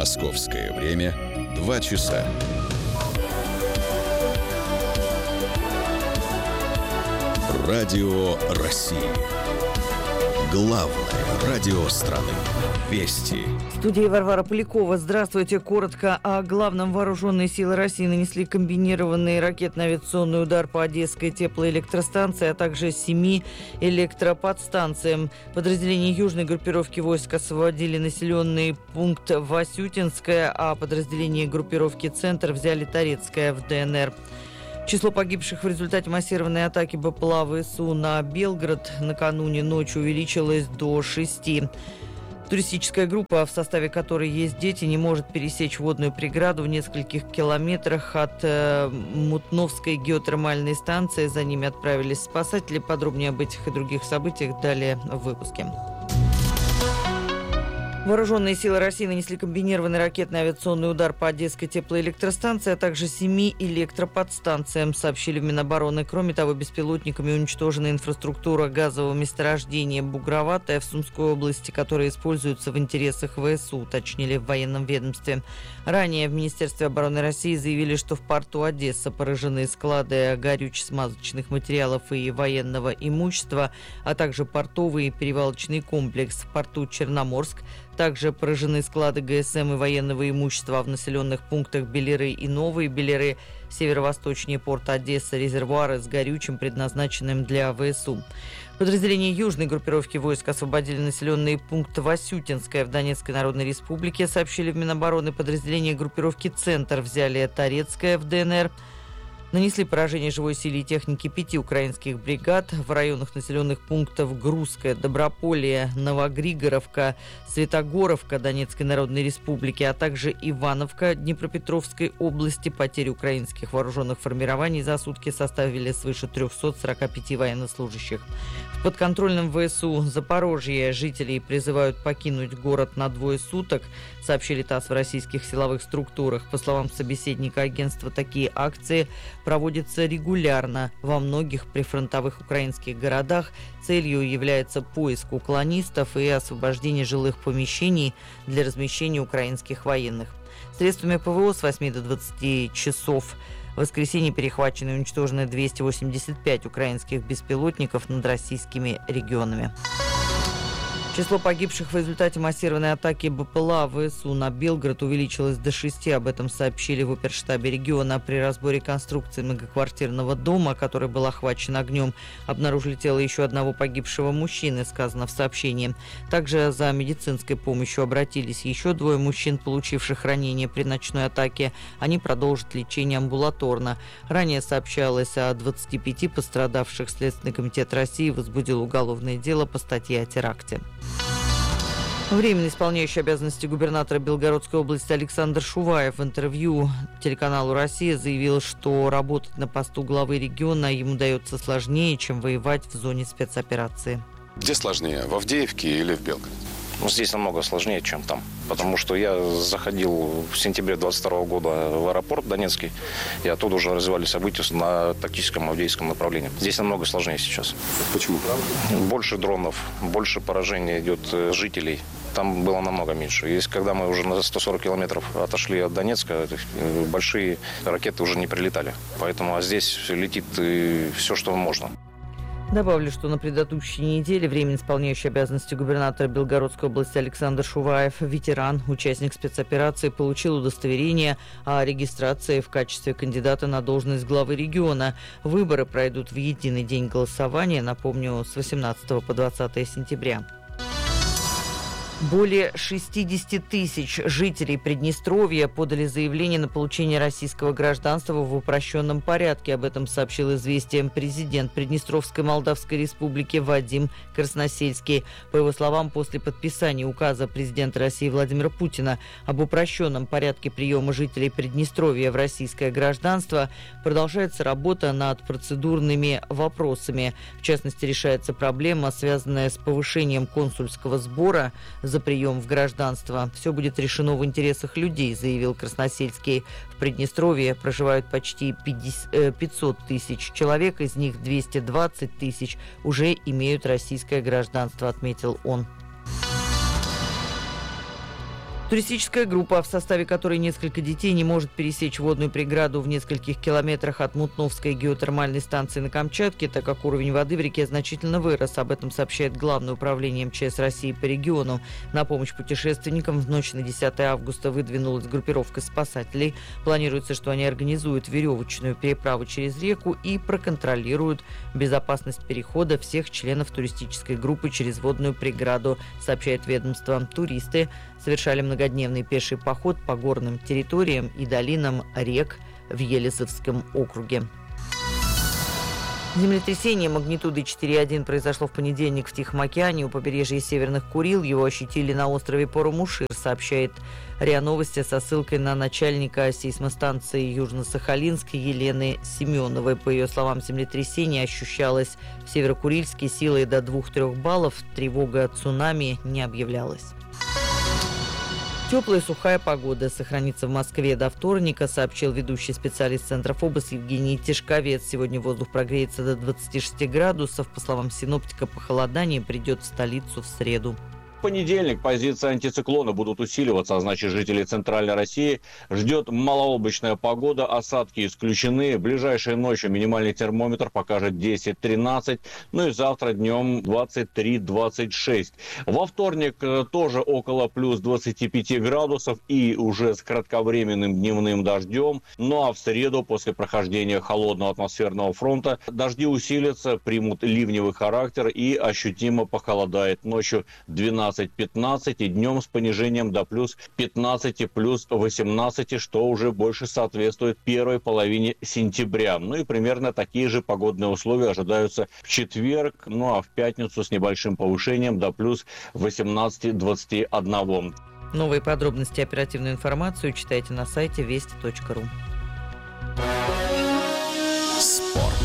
Московское время 2 часа. Радио России. Главное радио страны. Вести. В студии Варвара Полякова. Здравствуйте. Коротко о главном. Вооруженные силы России нанесли комбинированный ракетно-авиационный удар по Одесской теплоэлектростанции, а также 7 электроподстанциям. Подразделения южной группировки войск освободили населенный пункт Васютинское, а подразделения группировки «Центр» взяли Торецкое в ДНР. Число погибших в результате массированной атаки БПЛА ВСУ на Белгород накануне ночью увеличилось до 6. Туристическая группа, в составе которой есть дети, не может пересечь водную преграду в нескольких километрах от Мутновской геотермальной станции. За ними отправились спасатели. Подробнее об этих и других событиях далее в выпуске. Вооруженные силы России нанесли комбинированный ракетно-авиационный удар по Одесской теплоэлектростанции, а также 7 электроподстанциям, сообщили в Минобороны. Кроме того, беспилотниками уничтожена инфраструктура газового месторождения Бугроватая в Сумской области, которая используется в интересах ВСУ, уточнили в военном ведомстве. Ранее в Министерстве обороны России заявили, что в порту Одесса поражены склады горюче-смазочных материалов и военного имущества, а также портовый и перевалочный комплекс в порту Черноморск. Также поражены склады ГСМ и военного имущества в населенных пунктах Белеры и Новые Белеры, северо-восточнее порта Одесса, резервуары с горючим, предназначенным для ВСУ. Подразделения южной группировки войск освободили населенный пункт Васютинское в Донецкой Народной Республике, сообщили в Минобороны. Подразделения группировки «Центр» взяли Торецкое в ДНР. Нанесли поражение живой силе и технике 5 украинских бригад в районах населенных пунктов Грузское, Доброполье, Новогригоровка, Светогоровка Донецкой Народной Республики, а также Ивановка Днепропетровской области. Потери украинских вооруженных формирований за сутки составили свыше 345 военнослужащих. В подконтрольном ВСУ Запорожье жителей призывают покинуть город на 2 суток, сообщили ТАСС в российских силовых структурах. По словам собеседника агентства, такие акции проводятся регулярно во многих прифронтовых украинских городах. Целью является поиск уклонистов и освобождение жилых помещений для размещения украинских военных. Средствами ПВО с 8 до 20 часов в воскресенье перехвачены и уничтожены 285 украинских беспилотников над российскими регионами. Число погибших в результате массированной атаки БПЛА ВСУ на Белгород увеличилось до 6. Об этом сообщили в оперштабе региона. При разборе конструкции многоквартирного дома, который был охвачен огнем, обнаружили тело еще одного погибшего мужчины, сказано в сообщении. Также за медицинской помощью обратились еще 2 мужчин, получивших ранения при ночной атаке. Они продолжат лечение амбулаторно. Ранее сообщалось о 25 пострадавших. Следственный комитет России возбудил уголовное дело по статье о теракте. Временно исполняющий обязанности губернатора Белгородской области Александр Шуваев в интервью телеканалу «Россия» заявил, что работать на посту главы региона ему дается сложнее, чем воевать в зоне спецоперации. Где сложнее, в Авдеевке или в Белгороде? Здесь намного сложнее, чем там. Потому что я заходил в сентябре 2022 года в аэропорт Донецкий, и оттуда уже развивали события на тактическом авдеевском направлении. Здесь намного сложнее сейчас. Почему? Больше дронов, больше поражений идет жителей. Там было намного меньше. И когда мы уже на 140 километров отошли от Донецка, большие ракеты уже не прилетали. Поэтому здесь летит все, что можно. Добавлю, что на предыдущей неделе временно исполняющий обязанности губернатора Белгородской области Александр Шуваев, ветеран, участник спецоперации, получил удостоверение о регистрации в качестве кандидата на должность главы региона. Выборы пройдут в единый день голосования, напомню, с 18 по 20 сентября. Более 60 тысяч жителей Приднестровья подали заявление на получение российского гражданства в упрощенном порядке. Об этом сообщил «Известиям» президент Приднестровской Молдавской Республики Вадим Красносельский. По его словам, после подписания указа президента России Владимира Путина об упрощенном порядке приема жителей Приднестровья в российское гражданство продолжается работа над процедурными вопросами. В частности, решается проблема, связанная с повышением консульского сбора за прием в гражданство. Все будет решено в интересах людей, заявил Красносельский. В Приднестровье проживают почти 500 тысяч человек, из них 220 тысяч уже имеют российское гражданство, отметил он. Туристическая группа, в составе которой несколько детей, не может пересечь водную преграду в нескольких километрах от Мутновской геотермальной станции на Камчатке, так как уровень воды в реке значительно вырос. Об этом сообщает Главное управление МЧС России по региону. На помощь путешественникам в ночь на 10 августа выдвинулась группировка спасателей. Планируется, что они организуют веревочную переправу через реку и проконтролируют безопасность перехода всех членов туристической группы через водную преграду, сообщает ведомство. Туристы совершали многодневный пеший поход по горным территориям и долинам рек в Елизовском округе. Землетрясение магнитудой 4,1 произошло в понедельник в Тихом океане у побережья Северных Курил. Его ощутили на острове Порумушир, сообщает РИА Новости со ссылкой на начальника сейсмостанции Южно-Сахалинской Елены Семеновой. По ее словам, землетрясение ощущалось в Северокурильске силой до 2-3 баллов. Тревога цунами не объявлялась. Теплая сухая погода сохранится в Москве до вторника, сообщил ведущий специалист Центра ФОБОС Евгений Тишковец. Сегодня воздух прогреется до 26 градусов. По словам синоптика, похолодание придет в столицу в среду. В понедельник позиции антициклона будут усиливаться, а значит, жителей Центральной России ждет малооблачная погода, осадки исключены. Ближайшей ночью минимальный термометр покажет 10-13, ну и завтра днем 23-26. Во вторник тоже около плюс 25 градусов и уже с кратковременным дневным дождем. Ну а в среду, после прохождения холодного атмосферного фронта, дожди усилятся, примут ливневый характер и ощутимо похолодает. Ночью 12-15 и днем с понижением до плюс 15, плюс 18, что уже больше соответствует первой половине сентября. Ну и примерно такие же погодные условия ожидаются в четверг, ну а в пятницу с небольшим повышением до плюс 18-21. Новые подробности и оперативную информацию читайте на сайте вести.ру. Спорт.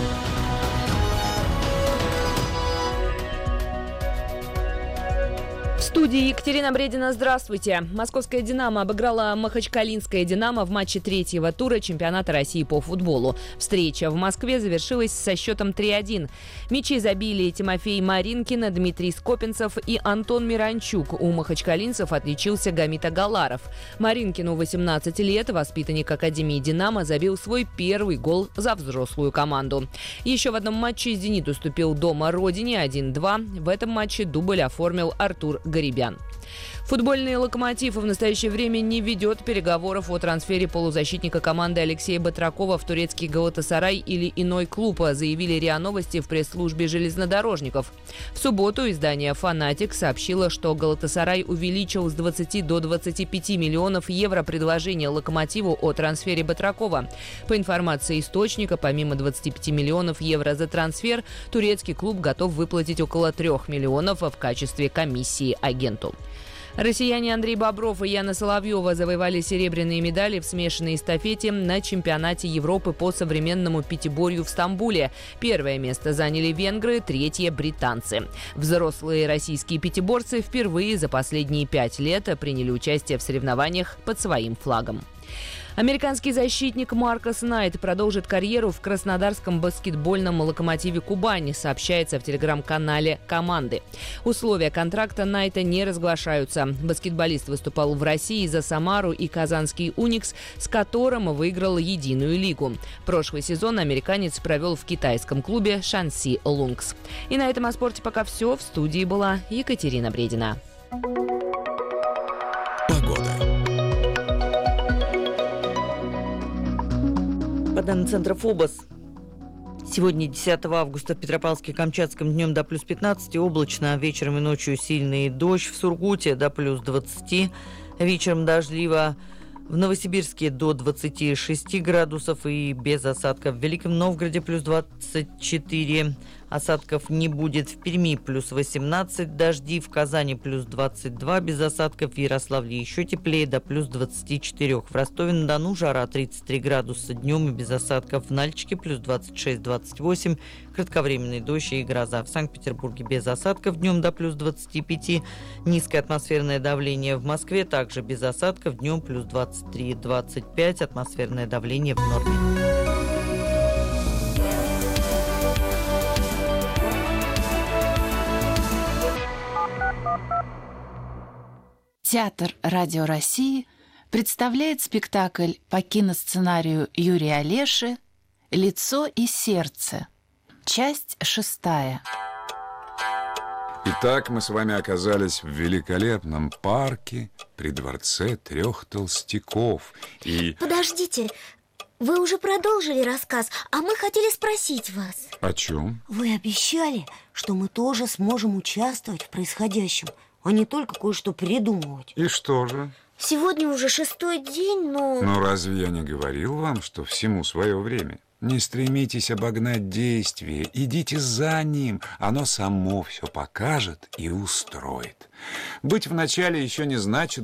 В студии Екатерина Бредина. Здравствуйте. Московская «Динамо» обыграла Махачкалинское «Динамо» в матче третьего тура чемпионата России по футболу. Встреча в Москве завершилась со счетом 3-1. Мячи забили Тимофей Маринкин, Дмитрий Скопинцев и Антон Миранчук. У махачкалинцев отличился Гамит Агаларов. Маринкину 18 лет, воспитанник Академии «Динамо», забил свой первый гол за взрослую команду. Еще в одном матче «Зенит» уступил дома родине 1-2. В этом матче дубль оформил Артур Гарибян. Футбольный «Локомотив» в настоящее время не ведет переговоров о трансфере полузащитника команды Алексея Батракова в турецкий «Галатасарай» или иной клуб, заявили РИА Новости в пресс-службе железнодорожников. В субботу издание «Фанатик» сообщило, что «Галатасарай» увеличил с 20 до 25 миллионов евро предложение «Локомотиву» о трансфере Батракова. По информации источника, помимо 25 миллионов евро за трансфер, турецкий клуб готов выплатить около 3 миллионов в качестве комиссии агенту. Россияне Андрей Бобров и Яна Соловьева завоевали серебряные медали в смешанной эстафете на чемпионате Европы по современному пятиборью в Стамбуле. Первое место заняли венгры, третье – британцы. Взрослые российские пятиборцы впервые за последние 5 лет приняли участие в соревнованиях под своим флагом. Американский защитник Маркос Найт продолжит карьеру в краснодарском баскетбольном «Локомотиве Кубани», сообщается в телеграм-канале команды. Условия контракта Найта не разглашаются. Баскетболист выступал в России за Самару и Казанский «Уникс», с которым выиграл единую лигу. Прошлый сезон американец провел в китайском клубе «Шанси Лункс». И на этом о спорте пока все. В студии была Екатерина Бредина. По данным Центра ФОБОС, сегодня, 10 августа, в Петропавловске-Камчатском днем до плюс 15, облачно, вечером и ночью сильный дождь, в Сургуте до плюс 20, вечером дождливо, в Новосибирске до 26 градусов и без осадков, в Великом Новгороде плюс 24, осадков не будет, в Перми плюс 18, дожди, в Казани плюс 22, без осадков, в Ярославле еще теплее, до плюс 24, в Ростове-на-Дону жара 33 градуса днем и без осадков, в Нальчике плюс 26-28, кратковременный дождь и гроза, в Санкт-Петербурге без осадков днем до плюс 25, низкое атмосферное давление в Москве также без осадков днем плюс 23-25, атмосферное давление в норме. Театр Радио России представляет спектакль по киносценарию Юрия Олеши «Лицо и сердце». Часть 6. Итак, мы с вами оказались в великолепном парке при дворце 3 толстяков. И... Подождите, вы уже продолжили рассказ, а мы хотели спросить вас. О чем? Вы обещали, что мы тоже сможем участвовать в происходящем, а не только кое-что придумывать. И что же? Сегодня уже 6-й день, но... Ну, разве я не говорил вам, что всему свое время? Не стремитесь обогнать действие, идите за ним, оно само все покажет и устроит. Быть в начале еще не значит